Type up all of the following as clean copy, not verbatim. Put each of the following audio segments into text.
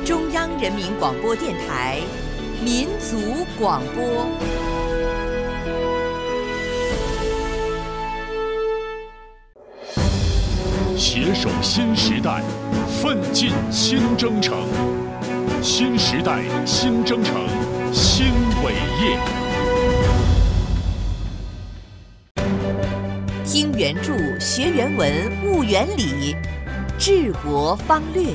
中央人民广播电台民族广播。 携手新时代，奋进新征程。新时代新征程，新伟业。 听原著，学原文，悟原理，治国方略。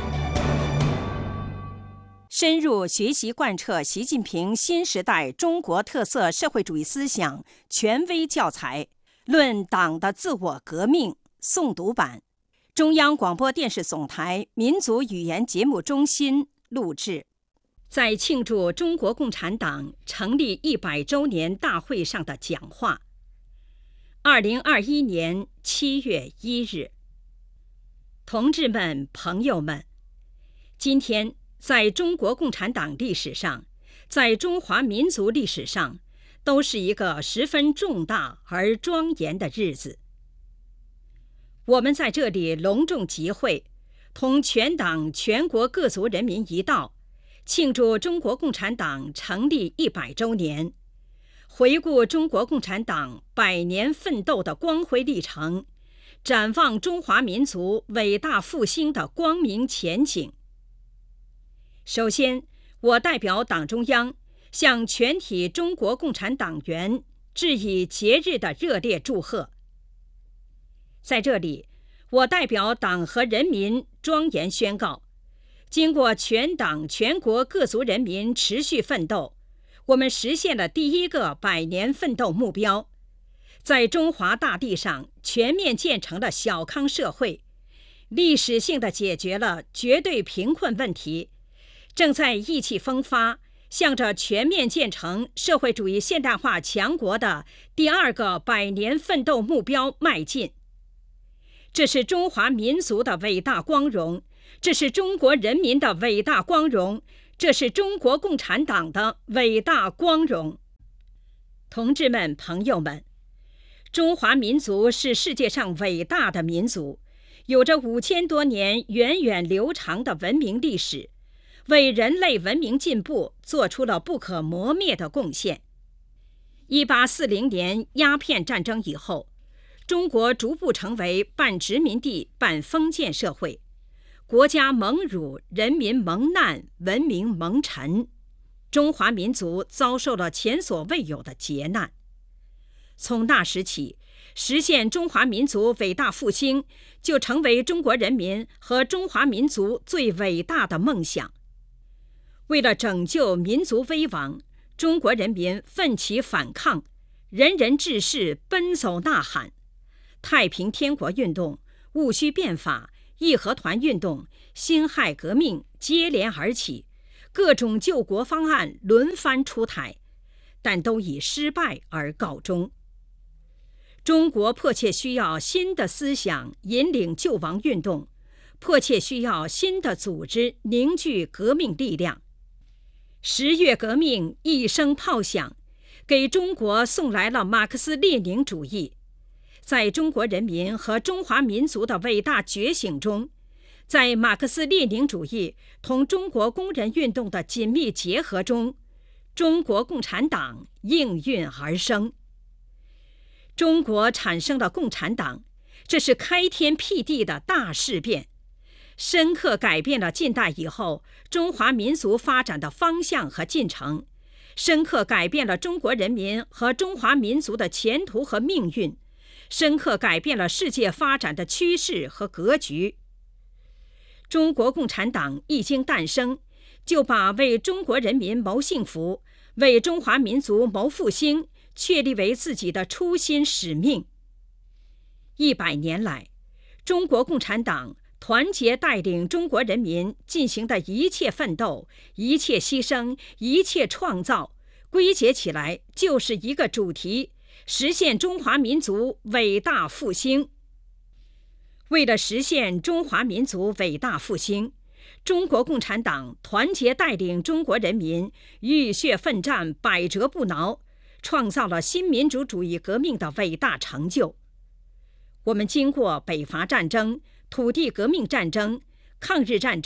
深入学习贯彻习近平新时代中国特色社会主义思想权威教材《论党的自我革命》诵读版，中央广播电视总台民族语言节目中心录制。在庆祝中国共产党成立100周年大会上的讲话。2021年7月1日，同志们、朋友们，今天在中国共产党历史上，在中华民族历史上，都是一个十分重大而庄严的日子。我们在这里隆重集会，同全党全国各族人民一道，庆祝中国共产党成立100周年，回顾中国共产党100年奋斗的光辉历程，展望中华民族伟大复兴的光明前景。首先，我代表党中央向全体中国共产党员致以节日的热烈祝贺。在这里，我代表党和人民庄严宣告，经过全党全国各族人民持续奋斗，我们实现了第一个100年奋斗目标，在中华大地上全面建成了小康社会，历史性地解决了绝对贫困问题，正在意气风发，向着全面建成社会主义现代化强国的第二个100年奋斗目标迈进。这是中华民族的伟大光荣，这是中国人民的伟大光荣，这是中国共产党的伟大光荣。同志们、朋友们，中华民族是世界上伟大的民族，有着5000多年源远流长的文明历史，为人类文明进步做出了不可磨灭的贡献。1840年鸦片战争以后，中国逐步成为半殖民地半封建社会，国家蒙辱，人民蒙难，文明蒙尘，中华民族遭受了前所未有的劫难。从那时起，实现中华民族伟大复兴就成为中国人民和中华民族最伟大的梦想。为了拯救民族危亡，中国人民奋起反抗，人人志士奔走呐喊，太平天国运动、戊戌变法、义和团运动、辛亥革命接连而起，各种救国方案轮番出台，但都以失败而告终。中国迫切需要新的思想引领救亡运动，迫切需要新的组织凝聚革命力量。10月革命一声炮响，给中国送来了马克思列宁主义。在中国人民和中华民族的伟大觉醒中，在马克思列宁主义同中国工人运动的紧密结合中，中国共产党应运而生。中国产生了共产党，这是开天辟地的大事变，深刻改变了近代以后中华民族发展的方向和进程，深刻改变了中国人民和中华民族的前途和命运，深刻改变了世界发展的趋势和格局。中国共产党一经诞生，就把为中国人民谋幸福、为中华民族谋复兴确立为自己的初心使命。100年来，中国共产党团结带领中国人民进行的一切奋斗、一切牺牲、一切创造，归结起来就是一个主题：实现中华民族伟大复兴。为了实现中华民族伟大复兴，中国共产党团结带领中国人民浴血奋战，百折不挠，创造了新民主主义革命的伟大成就。我们经过北伐战争、土地革命战争、抗日战争、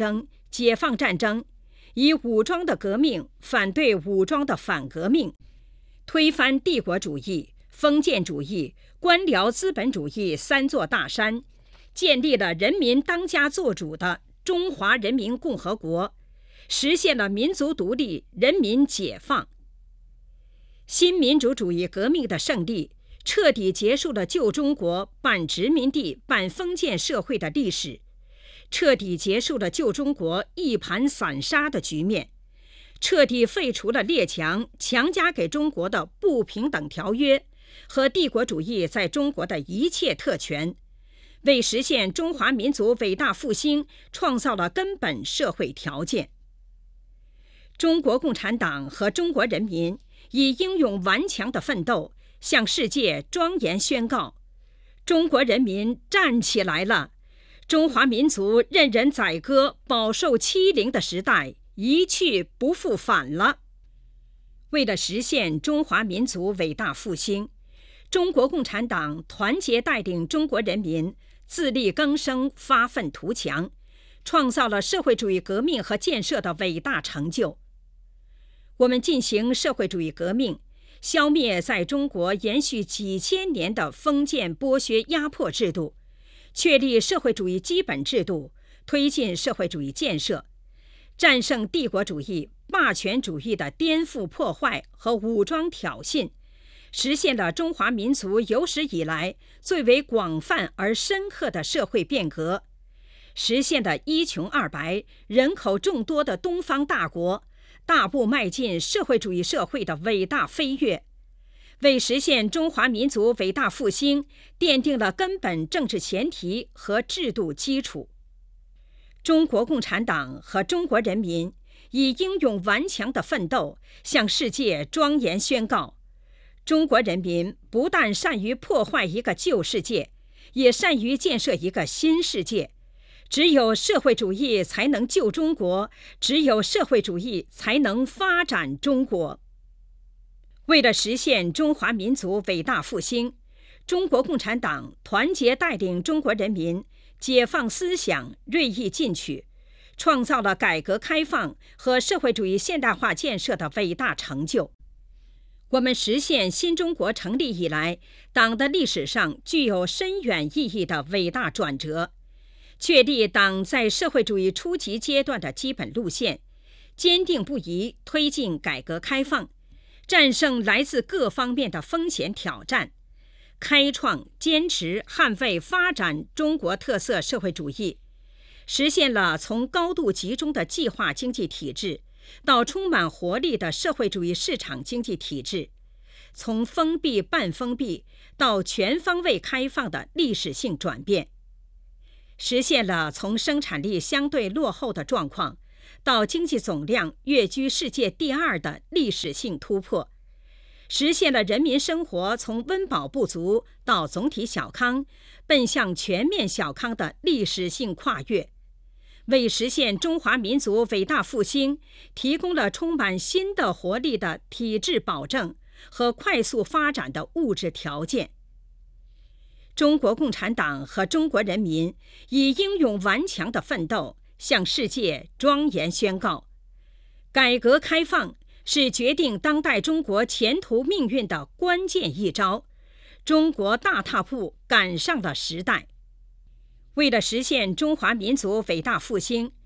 解放战争，以武装的革命反对武装的反革命，推翻帝国主义、封建主义、官僚资本主义三座大山，建立了人民当家作主的中华人民共和国，实现了民族独立、人民解放。新民主主义革命的胜利，彻底结束了旧中国半殖民地半封建社会的历史，彻底结束了旧中国一盘散沙的局面，彻底废除了列强强加给中国的不平等条约和帝国主义在中国的一切特权，为实现中华民族伟大复兴创造了根本社会条件。中国共产党和中国人民以英勇顽强的奋斗，向世界庄严宣告：中国人民站起来了！中华民族任人宰割、饱受欺凌的时代一去不复返了。为了实现中华民族伟大复兴，中国共产党团结带领中国人民自力更生、发愤图强，创造了社会主义革命和建设的伟大成就。我们进行社会主义革命，消灭在中国延续几千年的封建剥削压迫制度，确立社会主义基本制度，推进社会主义建设，战胜帝国主义、霸权主义的颠覆破坏和武装挑衅，实现了中华民族有史以来最为广泛而深刻的社会变革，实现了一穷二白、人口众多的东方大国大步迈进社会主义社会的伟大飞跃，为实现中华民族伟大复兴奠定了根本政治前提和制度基础。中国共产党和中国人民以英勇顽强的奋斗，向世界庄严宣告：中国人民不但善于破坏一个旧世界，也善于建设一个新世界。只有社会主义才能救中国，只有社会主义才能发展中国。为了实现中华民族伟大复兴，中国共产党团结带领中国人民解放思想，锐意进取，创造了改革开放和社会主义现代化建设的伟大成就。我们实现新中国成立以来党的历史上具有深远意义的伟大转折，确立党在社会主义初级阶段的基本路线，坚定不移推进改革开放，战胜来自各方面的风险挑战，开创、坚持、捍卫、发展中国特色社会主义，实现了从高度集中的计划经济体制到充满活力的社会主义市场经济体制，从封闭半封闭到全方位开放的历史性转变，实现了从生产力相对落后的状况到经济总量跃居世界第2的历史性突破，实现了人民生活从温饱不足到总体小康，奔向全面小康的历史性跨越，为实现中华民族伟大复兴提供了充满新的活力的体制保证和快速发展的物质条件。中国共产党和中国人民以英勇顽强的奋斗，向世界庄严宣告：改革开放是决定当代中国前途命运的关键一招，中国大踏步赶上了时代。为了实现中华民族伟大复兴，